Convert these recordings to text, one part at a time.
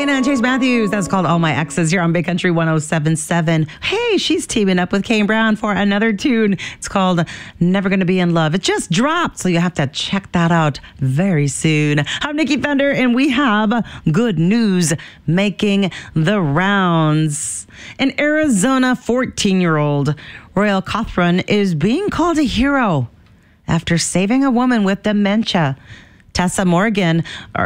Selena and Chase Matthews. That's called All My Exes here on Big Country 107.7. Hey, she's teaming up with Kane Brown for another tune. It's called Never Gonna Be in Love. It just dropped, so you have to check that out very soon. I'm Nikki Thunder, and we have good news making the rounds. In Arizona, 14-year-old Royal Cothran is being called a hero after saving a woman with dementia. Teresa Morgan,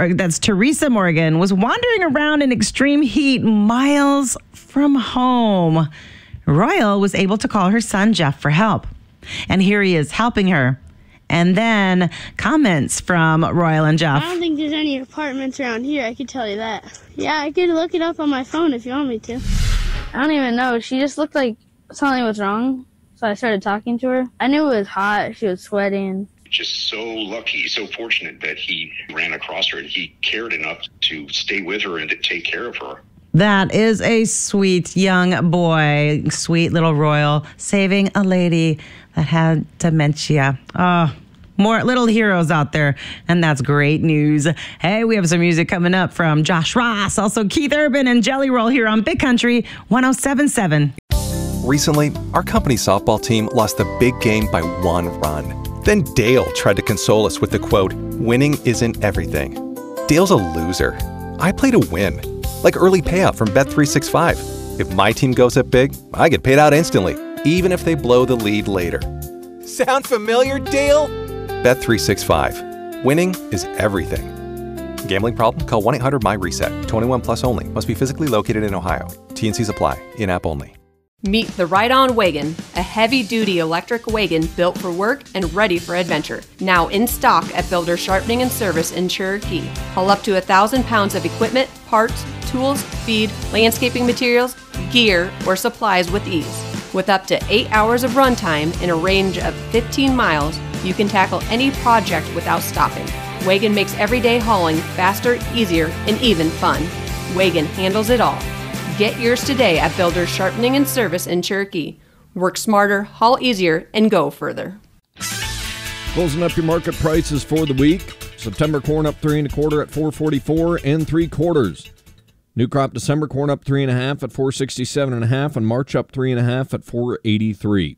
was wandering around in extreme heat miles from home. Royal was able to call her son Jeff for help. And here he is helping her. And then comments from Royal and Jeff. I don't think there's any apartments around here, I can tell you that. Yeah, I could look it up on my phone if you want me to. I don't even know. She just looked like something was wrong. So I started talking to her. I knew it was hot. She was sweating. Just so lucky, so fortunate that he ran across her and he cared enough to stay with her and to take care of her. That is a sweet young boy, sweet little Royal, saving a lady that had dementia. Oh, more little heroes out there, and that's great news. Hey, we have some music coming up from Josh Ross, also Keith Urban and Jelly Roll here on Big Country 107.7. Recently, our company softball team lost the big game by 1 run. Then Dale tried to console us with the quote, "Winning isn't everything." Dale's a loser. I play to win, like early payout from Bet365. If my team goes up big, I get paid out instantly, even if they blow the lead later. Sound familiar, Dale? Bet365. Winning is everything. Gambling problem? Call 1-800-MY-RESET. 21 plus only. Must be physically located in Ohio. T&Cs apply. In-app only. Meet the Ride On Wagon, a heavy-duty electric wagon built for work and ready for adventure. Now in stock at Builder Sharpening and Service in Cherokee. Haul up to 1,000 pounds of equipment, parts, tools, feed, landscaping materials, gear, or supplies with ease. With up to 8 hours of runtime in a range of 15 miles, you can tackle any project without stopping. Wagon makes everyday hauling faster, easier, and even fun. Wagon handles it all. Get yours today at Builders Sharpening and Service in Cherokee. Work smarter, haul easier, and go further. Closing up your market prices for the week. September corn up 3 1/4 at $4.44 3/4. New crop December corn up 3 1/2 at $4.67 1/2, and March up 3 1/2 at $4.83.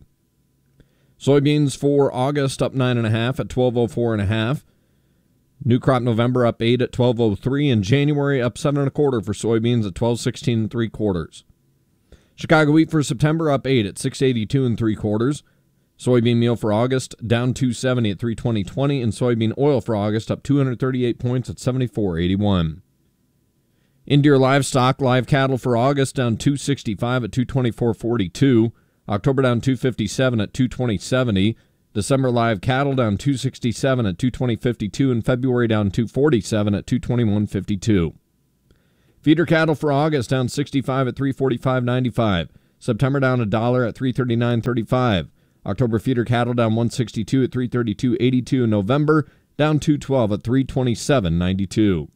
Soybeans for August up 9 1/2 at $12.04 1/2. New crop November up 8 at $12.03, and January up 7 1/4 for soybeans at $12.16 3/4. Chicago wheat for September up 8 at $6.82 3/4. Soybean meal for August down $2.70 at $3.20.20, and soybean oil for August up 238 points at $74.81. In deer livestock, live cattle for August down $2.65 at $224.42. October down $2.57 at $220.70. December live cattle down $2.67 at $220.52, and February down $2.47 at $221.52. Feeder cattle for August down $65 at $345.95. September down $1 at $339.35. October feeder cattle down $162 at $332.82, and November down $212 at $327.92.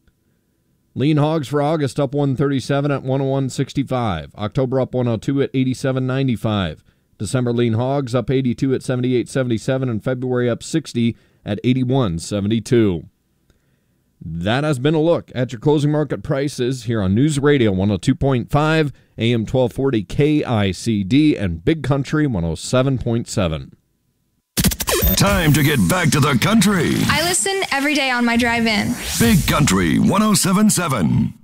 Lean hogs for August up $137 at $101.65. October up $102 at $87.95. December lean hogs up $82 at $78.77, and February up $60 at $81.72. That has been a look at your closing market prices here on News Radio 102.5, AM 1240 KICD, and Big Country 107.7. Time to get back to the country. I listen every day on my drive in. Big Country 107.7.